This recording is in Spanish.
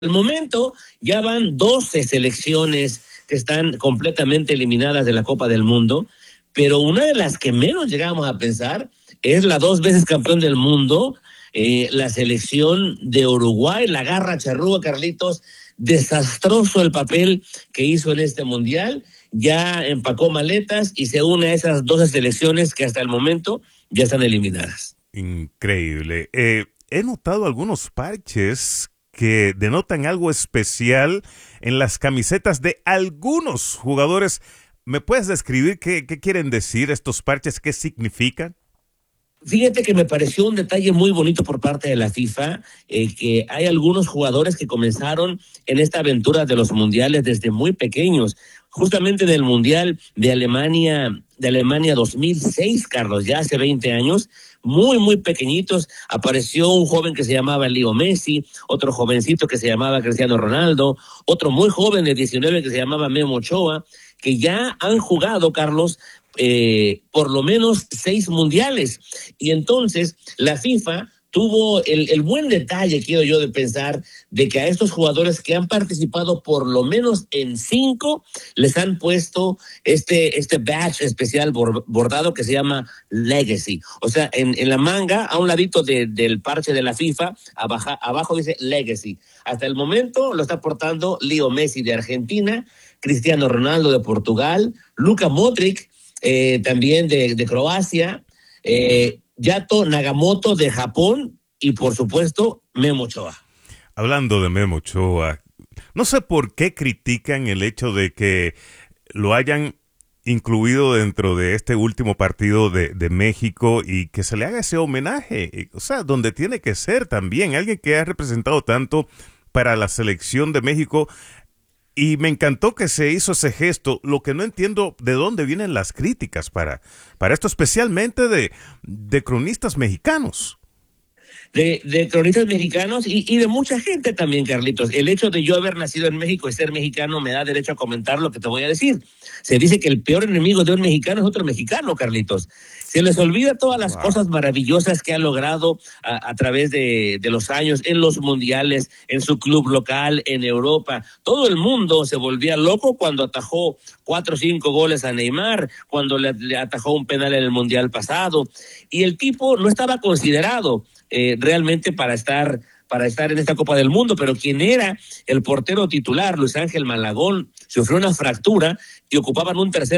Al momento ya van 12 selecciones que están completamente eliminadas de la Copa del Mundo, pero una de las que menos llegamos a pensar es la 2 veces campeón del mundo, la selección de Uruguay, la garra charrúa, Carlitos. Desastroso el papel que hizo en este mundial, ya empacó maletas y se une a esas 12 selecciones que hasta el momento ya están eliminadas. Increíble. He notado algunos parches que denotan algo especial en las camisetas de algunos jugadores. ¿Me puedes describir qué quieren decir estos parches? ¿Qué significan? Fíjate que me pareció un detalle muy bonito por parte de la FIFA, que hay algunos jugadores que comenzaron en esta aventura de los mundiales desde muy pequeños, justamente del Mundial de Alemania 2006, Carlos, ya hace 20 años, muy pequeñitos. Apareció un joven que se llamaba Leo Messi, otro jovencito que se llamaba Cristiano Ronaldo, otro muy joven de 19 que se llamaba Memo Ochoa, que ya han jugado, Carlos, por lo menos 6 mundiales. Y entonces la FIFA tuvo el buen detalle, quiero yo, de pensar de que a estos jugadores que han participado por lo menos en 5, les han puesto este badge especial bordado que se llama Legacy. O sea, en la manga, a un ladito del parche de la FIFA, abajo dice Legacy. Hasta el momento lo está portando Leo Messi de Argentina, Cristiano Ronaldo de Portugal, Luka Modric también de Croacia, Yato Nagamoto de Japón y por supuesto Memo Ochoa. Hablando de Memo Ochoa, no sé por qué critican el hecho de que lo hayan incluido dentro de este último partido de México y que se le haga ese homenaje, o sea, donde tiene que ser también alguien que ha representado tanto para la selección de México. Y me encantó que se hizo ese gesto. Lo que no entiendo de dónde vienen las críticas para esto, especialmente de cronistas mexicanos. De cronistas mexicanos y de mucha gente también, Carlitos. El hecho de yo haber nacido en México y ser mexicano me da derecho a comentar lo que te voy a decir. Se dice que el peor enemigo de un mexicano es otro mexicano, Carlitos. Se les olvida todas las cosas maravillosas que ha logrado a través de los años, en los mundiales, en su club local, en Europa. Todo el mundo se volvía loco cuando atajó 4 o 5 goles a Neymar, cuando le atajó un penal en el mundial pasado. Y el tipo no estaba considerado realmente para estar en esta Copa del Mundo, pero quien era el portero titular, Luis Ángel Malagón, sufrió una fractura y ocupaban un tercer